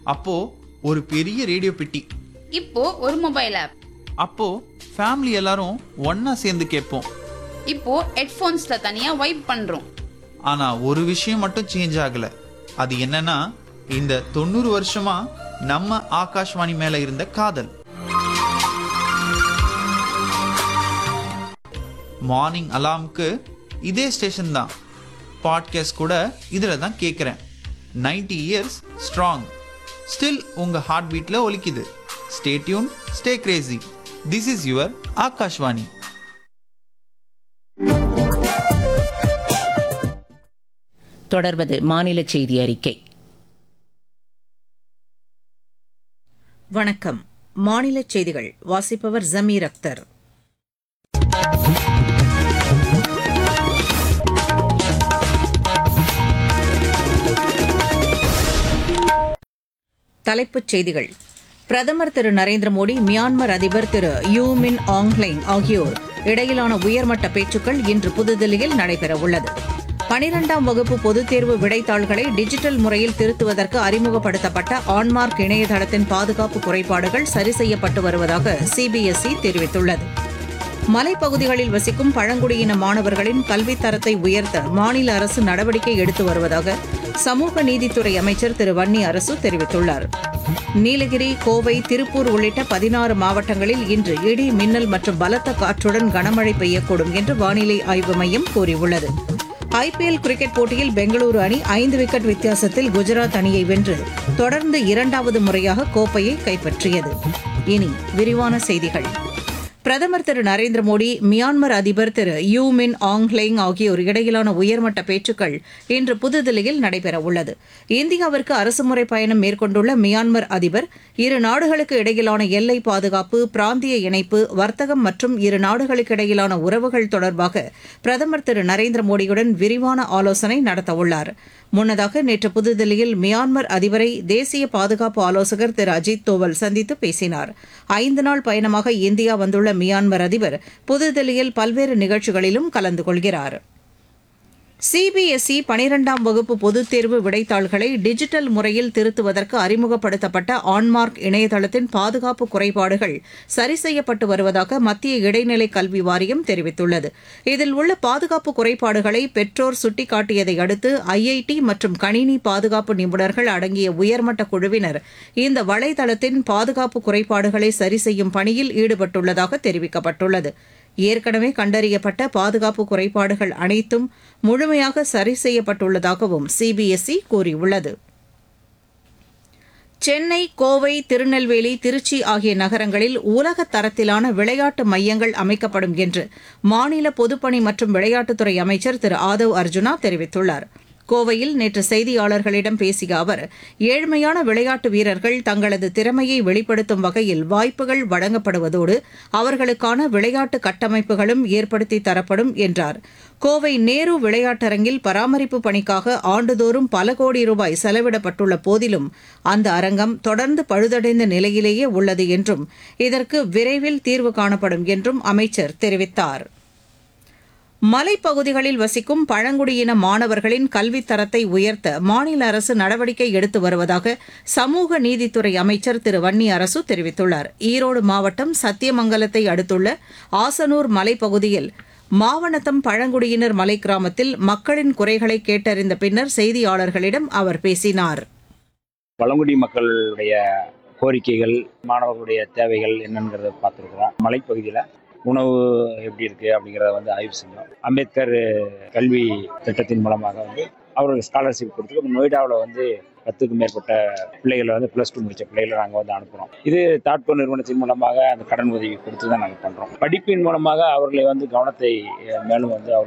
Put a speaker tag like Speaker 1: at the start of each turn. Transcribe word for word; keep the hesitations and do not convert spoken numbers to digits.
Speaker 1: அப்போ ஒரு பெரிய ரேடியோ பெட்டி,
Speaker 2: இப்போ ஒரு மொபைல் ஆப்,
Speaker 1: அப்போ ஃபேமிலி எல்லாரும் ஒண்ணா சேர்ந்து கேட்போம்.
Speaker 2: இப்போ ஹெட்ஃபோன்ஸ்ல தனியா வைப் பண்றோம்.
Speaker 1: ஆனா ஒரு விஷயம் மட்டும் சேஞ்ச் ஆகல. அது என்னன்னா, இந்த தொண்ணூறு வருஷமா நம்ம ஆகாஷ்வாணி மேல இருந்த காதல். மார்னிங் அலார்முக்கு இதே ஸ்டேஷன் தான். பாட்காஸ்ட் கூட இதுல தான் கேட்குறேன். நைன்டி இயர்ஸ் ஸ்ட்ராங், ஸ்டில் உங்க heart பீட்ல ஒலிக்குது. Stay tune, stay Crazy. This is your Akashvani.
Speaker 3: தொடர்வது மாநில செய்தி அறிக்கை.
Speaker 4: வணக்கம். மாநில செய்திகள் வாசிப்பவர் ஜமீர் அக்தர். தலைப்புச் செய்திகள். பிரதமர் திரு நரேந்திர மோடி, மியான்மர் அதிபர் திரு யூ மின் ஆங்லைங் ஆகியோர் இடையிலான உயர்மட்ட பேச்சுக்கள் இன்று புதுதில்லியில் நடைபெறவுள்ளது. பனிரெண்டாம் வகுப்பு பொதுத் தேர்வு விடைத்தாள்களை டிஜிட்டல் முறையில் திருத்துவதற்கு அறிமுகப்படுத்தப்பட்ட ஆன்மார்க் இணையதளத்தின் பாதுகாப்பு குறைபாடுகள் சரி செய்யப்பட்டு வருவதாக சிபிஎஸ்இ தெரிவித்துள்ளது. மலைப்பகுதிகளில் வசிக்கும் பழங்குடியின மாணவர்களின் கல்வித் தரத்தை உயர்த்த மாநில அரசு நடவடிக்கை எடுத்து வருவதாக சமூக நீதித்துறை அமைச்சர் திரு வன்னி அரசு தெரிவித்துள்ளார். நீலகிரி, கோவை, திருப்பூர் உள்ளிட்ட பதினாறு மாவட்டங்களில் இன்று இடி, மின்னல் மற்றும் பலத்த காற்றுடன் கனமழை பெய்யக்கூடும் என்று வானிலை ஆய்வு மையம் கூறியுள்ளது. ஐபிஎல் கிரிக்கெட் போட்டியில் பெங்களூரு அணி ஐந்து விக்கெட் வித்தியாசத்தில் குஜராத் அணியை வென்று தொடர்ந்து இரண்டாவது முறையாக கோப்பையை கைப்பற்றியது. இனி விரிவான செய்திகள். பிரதமர் திரு நரேந்திர மோடி, மியான்மர் அதிபர் திரு யூ மின் ஆங்லைங் ஆகியோர் இடையிலான உயர்மட்ட பேச்சுக்கள் இன்று புதுதில்லியில் நடைபெறவுள்ளது. இந்தியாவிற்கு அரசுமுறை பயணம் மேற்கொண்டுள்ள மியான்மர் அதிபர் இரு நாடுகளுக்கு இடையிலான எல்லை பாதுகாப்பு, பிராந்திய இணைப்பு, வர்த்தகம் மற்றும் இரு நாடுகளுக்கு இடையிலான உறவுகள் தொடர்பாக பிரதமர் திரு நரேந்திர மோடியுடன் விரிவான ஆலோசனை நடத்தவுள்ளார். முன்னதாக நேற்று புதுதில்லியில் மியான்மர் அதிபரை தேசிய பாதுகாப்பு ஆலோசகர் திரு அஜித் தோவல் சந்தித்து பேசினார். ஐந்து நாள் பயணமாக இந்தியா வந்துள்ள மியான்மர் அதிபர் புதுதில்லியில் பல்வேறு நிகழ்ச்சிகளிலும் கலந்து கொள்கிறார். சிபிஎஸ்இ பனிரெண்டாம் வகுப்பு பொதுத் தேர்வு விடைத்தாள்களை டிஜிட்டல் முறையில் திருத்துவதற்கு அறிமுகப்படுத்தப்பட்ட ஆன்மார்க் இணையதளத்தின் பாதுகாப்பு குறைபாடுகள் சரி செய்யப்பட்டு வருவதாக மத்திய இடைநிலை கல்வி வாரியம் தெரிவித்துள்ளது. இதில் உள்ள பாதுகாப்பு குறைபாடுகளை பெற்றோர் சுட்டிக்காட்டியதை அடுத்து ஐஐடி மற்றும் கணினி பாதுகாப்பு நிபுணர்கள் அடங்கிய உயர்மட்ட குழுவினர் இந்த வலைதளத்தின் பாதுகாப்பு குறைபாடுகளை சரி செய்யும் பணியில் ஈடுபட்டுள்ளதாக தெரிவிக்கப்பட்டுள்ளது. ஏற்கனவே கண்டறியப்பட்ட பாதுகாப்பு குறைபாடுகள் அனைத்தும் முழுமையாக சரி செய்யப்பட்டுள்ளதாகவும் சிபிஎஸ்இ கூறியுள்ளது. சென்னை, கோவை, திருநெல்வேலி, திருச்சி ஆகிய நகரங்களில் உலக தரத்திலான விளையாட்டு மையங்கள் அமைக்கப்படும் என்று மாநில பொதுப்பணி மற்றும் விளையாட்டுத்துறை அமைச்சர் திரு ஆதவ் அர்ஜுனா தெரிவித்துள்ளார். கோவையில் நேற்று செய்தியாளர்களிடம் பேசிய அவர், ஏழ்மையான விளையாட்டு வீரர்கள் தங்களது திறமையை வெளிப்படுத்தும் வகையில் வாய்ப்புகள் வழங்கப்படுவதோடு அவர்களுக்கான விளையாட்டு கட்டமைப்புகளும் ஏற்படுத்தி தரப்படும் என்றார். கோவை நேரு விளையாட்டரங்கில் பராமரிப்பு பணிக்காக ஆண்டுதோறும் பல கோடி ரூபாய் செலவிடப்பட்டுள்ள போதிலும் அந்த அரங்கம் தொடர்ந்து பழுதடைந்த நிலையிலேயே உள்ளது என்றும் இதற்கு விரைவில் தீர்வு காணப்படும் என்றும் அமைச்சர் தெரிவித்தார். மலைப்பகுதிகளில் வசிக்கும் பழங்குடியின மாணவர்களின் கல்வித் தரத்தை உயர்த்த மாநில அரசு நடவடிக்கை எடுத்து வருவதாக சமூக நீதித்துறை அமைச்சர் திரு வன்னி அரசு தெரிவித்துள்ளார். ஈரோடு மாவட்டம் சத்தியமங்கலத்தை அடுத்துள்ள ஆசனூர் மலைப்பகுதியில் மாவனத்தம் பழங்குடியினர் மலை கிராமத்தில் மக்களின் குறைகளை கேட்டறிந்த பின்னர் செய்தியாளர்களிடம் அவர் பேசினார்.
Speaker 5: பழங்குடி மக்களுடைய கோரிக்கைகள், மாணவர்களுடைய தேவைகள் என்னங்கிறத பார்த்துருக்குறோம். மலைப்பகுதியில் உணவு எப்படி இருக்குது அப்படிங்கிறத வந்து ஆய்வு செஞ்சோம். அம்பேத்கர் கல்வி திட்டத்தின் மூலமாக வந்து அவர்களுக்கு ஸ்காலர்ஷிப் கொடுத்து நொய்டாவில் வந்து பத்துக்கும் மேற்பட்ட பிள்ளைகளை வந்து ப்ளஸ் டூ முடித்த பிள்ளைகளை நாங்கள் வந்து அனுப்புகிறோம். இது தாட்கோ நிறுவனத்தின் மூலமாக அந்த கடன் உதவி கொடுத்து தான் நாங்கள் பண்ணுறோம். படிப்பின் மூலமாக அவர்களை வந்து கவனத்தை மேலும் வந்து அவர்